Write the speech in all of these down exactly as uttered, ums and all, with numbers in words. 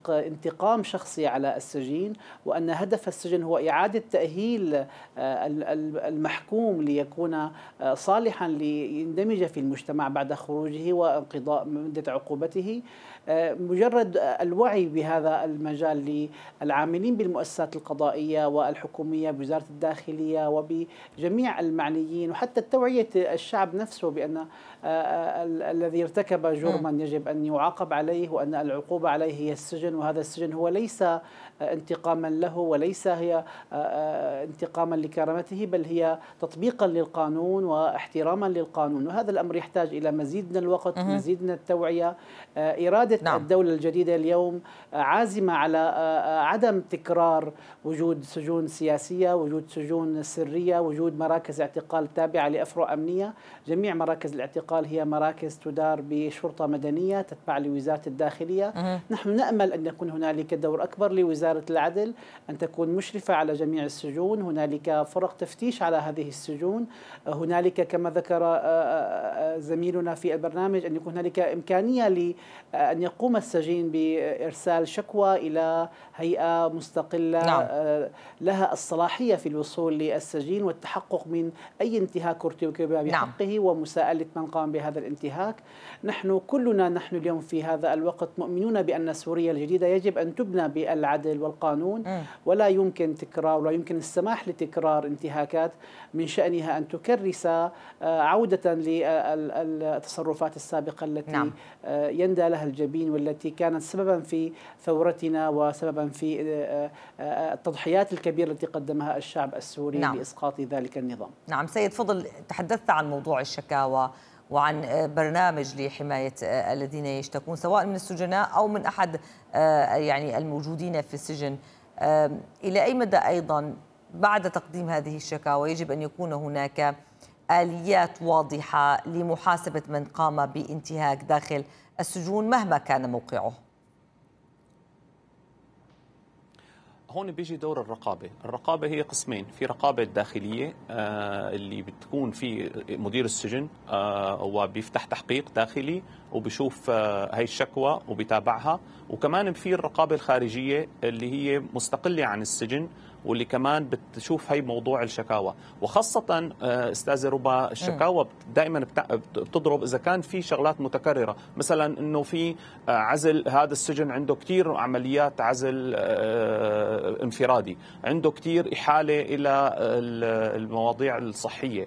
انتقام شخصي على السجين، وأن هدف السجن هو إعادة تأهيل المحكوم ليكون صالحا ليندمج في المجتمع بعد خروجه وانقضاء مدة عقوبته. مجرد الوعي بهذا المجال للعاملين بالمؤسسات القضائية والحكومية بوزارة الداخلية وبجميع المعنيين، وحتى التوعية الشعب نفسه بأن الذي ارتكب جرما يجب أن يعاقب عليه، وأن العقوبة عليه هي السجن، وهذا السجن هو ليس انتقاما له وليس هي انتقاما لكرامته، بل هي تطبيقا للقانون واحتراما للقانون. وهذا الأمر يحتاج إلى مزيد من الوقت، مزيد من التوعية. إرادة نعم. الدولة الجديدة اليوم عازمة على عدم تكرار وجود سجون سياسية، وجود سجون سرية، وجود مراكز اعتقال تابعة لأفرع أمنية. جميع مراكز الاعتقال هي مراكز تدار بشرطة مدنية تتبع لوزارة الداخلية. أه. نحن نأمل أن يكون هنالك دور أكبر لوزارة العدل، أن تكون مشرفة على جميع السجون. هنالك فرق تفتيش على هذه السجون. هنالك كما ذكر زميلنا في البرنامج أن يكون هنالك إمكانية لأن يقوم السجين بإرسال شكوى إلى هيئة مستقلة نعم. لها الصلاحية في الوصول للسجين والتحقق من أي انتهاك ارتكب بحقه نعم. ومساءلة من قام بهذا الانتهاك. نحن كلنا نحن اليوم في هذا الوقت مؤمنون بأن سوريا الجديدة يجب أن تبنى بالعدل والقانون، م. ولا يمكن تكرار ولا يمكن السماح لتكرار انتهاكات من شأنها أن تكرس عودة للتصرفات السابقة التي نعم. يندى لها الجبين، والتي كانت سببا في ثورتنا وسببا في التضحيات الكبيرة التي قدمها الشعب السوري نعم. لإسقاط ذلك النظام. نعم سيد فضل، تحدثت عن موضوع الشكاوى وعن برنامج لحماية الذين يشتكون سواء من السجناء أو من أحد يعني الموجودين في السجن. إلى أي مدى أيضا بعد تقديم هذه الشكاوى يجب أن يكون هناك آليات واضحة لمحاسبة من قام بانتهاك داخل السجون مهما كان موقعه؟ هون بيجي دور الرقابة. الرقابة هي قسمين، في رقابة داخلية آه اللي بتكون في مدير السجن آه وبيفتح تحقيق داخلي وبيشوف آه هاي الشكوى وبيتابعها، وكمان في الرقابة الخارجية اللي هي مستقلة عن السجن واللي كمان بتشوف هي موضوع الشكاوى. وخاصة استاذ ربا الشكاوى دائما بتضرب إذا كان في شغلات متكررة، مثلا إنه في عزل، هذا السجن عنده كتير عمليات عزل انفرادي، عنده كتير إحالة إلى المواضيع الصحية،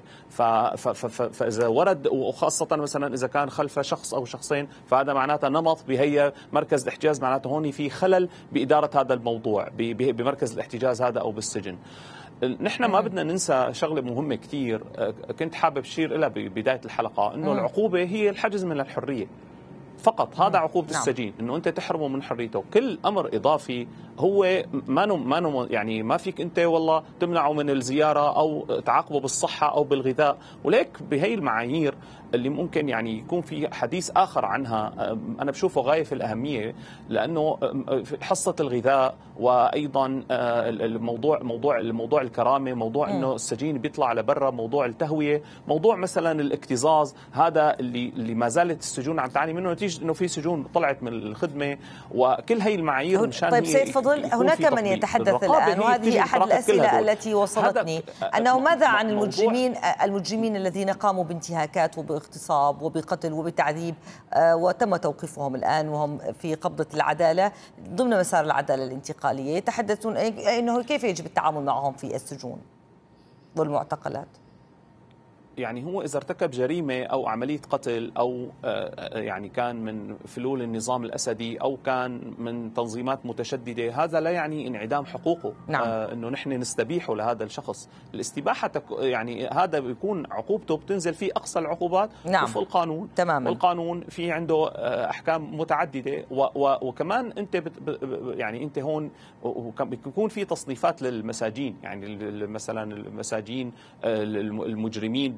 فإذا ورد، وخاصة مثلا إذا كان خلفه شخص أو شخصين، فهذا معناته نمط بهي مركز الاحتجاز، معناته هون في خلل بإدارة هذا الموضوع بمركز الاحتجاز هذا أو بالسجن. نحن ما بدنا ننسى شغلة مهمة كتير كنت حابب أشير لها ببداية الحلقة، إنه العقوبة هي الحجز من الحرية فقط. هذا عقوبة نعم. السجين، انه انت تحرمه من حريته. كل امر اضافي هو ما نم ما نم يعني ما فيك انت والله تمنعه من الزياره او تعاقبه بالصحه او بالغذاء. وليك بهي المعايير اللي ممكن يعني يكون في حديث اخر عنها، انا بشوفه غايه في الاهميه، لانه حصه الغذاء وايضا الموضوع موضوع الموضوع الكرامه، موضوع انه السجين بيطلع لبرا، موضوع التهويه، موضوع مثلا الاكتظاظ، هذا اللي اللي ما زالت السجون عم تعاني منه نتيجه انه في سجون طلعت من الخدمه. وكل هي المعايير مشان طيب سيد فضل، هناك من يتحدث الان، وهذه احد الاسئله التي وصلتني، انه ماذا عن المجرمين المجرمين الذين قاموا بانتهاكات وباغتصاب وبقتل وبتعذيب وتم توقيفهم الان وهم في قبضه العداله ضمن مسار العداله الانتقاليه، يتحدثون انه كيف يجب التعامل معهم في السجون والمعتقلات؟ يعني هو إذا ارتكب جريمة أو عملية قتل أو يعني كان من فلول النظام الأسدي أو كان من تنظيمات متشددة، هذا لا يعني انعدام حقوقه. نعم. آه إنه نحن نستبيحه لهذا الشخص. الاستباحة يعني هذا بيكون عقوبته بتنزل فيه أقصى العقوبات نعم. وفق القانون تماما. والقانون في عنده أحكام متعددة، وكمان أنت يعني أنت هون بيكون في تصنيفات للمساجين، يعني مثلا المساجين المجرمين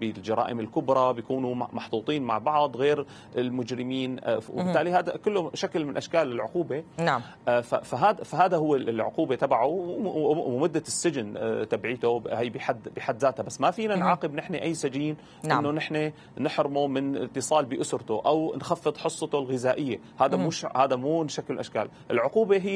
بالجرائم الكبرى بيكونوا محطوطين مع بعض غير المجرمين، وبالتالي هذا كله شكل من اشكال العقوبه. نعم. فهذا فهذا هو العقوبه تبعه، ومده السجن تبعيته هي بحد بحد ذاتها. بس ما فينا نعاقب نحن اي سجين نعم. انه نحن نحرمه من اتصال باسرته او نخفض حصته الغذائيه، هذا مش هذا مو شكل من اشكال العقوبه. هي